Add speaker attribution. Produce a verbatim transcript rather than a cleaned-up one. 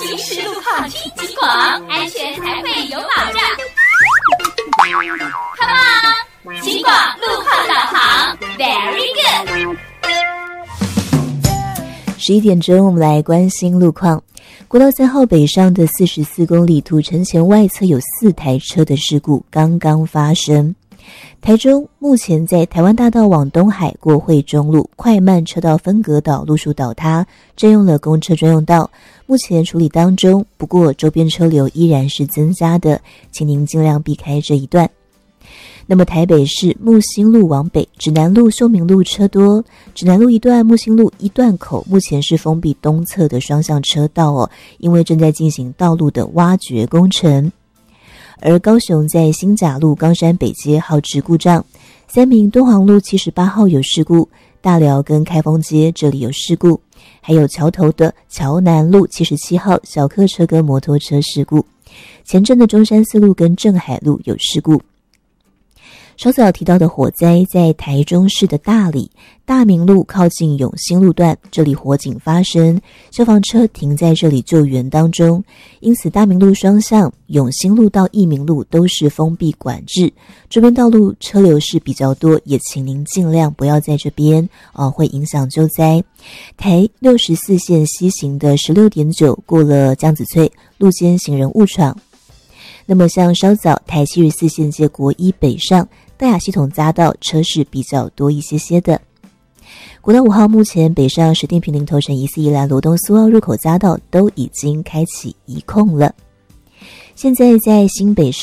Speaker 1: 行驶路况听警广，安全才会有保障。Come on， 警广路况导航 ，Very good。
Speaker 2: 十一点钟，我们来关心路况。国道三号北上的四十四公里土城前外侧有四台车的事故刚刚发生。台中目前在台湾大道往东海过惠中路快慢车道分隔岛路树倒塌，占用了公车专用道，目前处理当中，不过周边车流依然是增加的，请您尽量避开这一段。那么台北市木星路往北，指南路、秀明路车多，指南路一段、木星路一段口目前是封闭东侧的双向车道哦，因为正在进行道路的挖掘工程。而高雄在新甲路冈山北街号志故障，三民敦煌路七十八号有事故，大寮跟开封街这里有事故，还有桥头的桥南路七十七号小客车跟摩托车事故，前镇的中山四路跟镇海路有事故。稍早提到的火灾在台中市的大里大明路靠近永兴路段，这里火警发生，消防车停在这里救援当中，因此大明路双向永兴路到义民路都是封闭管制，周边道路车流是比较多，也请您尽量不要在这边哦，会影响救灾。台六十四线西行的 十六点九 过了江子翠路间行人误闯。那么像稍早台七十四线界国一北上大雅系统匝道车是比较多一些些的。国道五号目前北上石碇坪林头城宜四宜兰罗东苏澳入口匝道都已经开启移控了。现在在新北市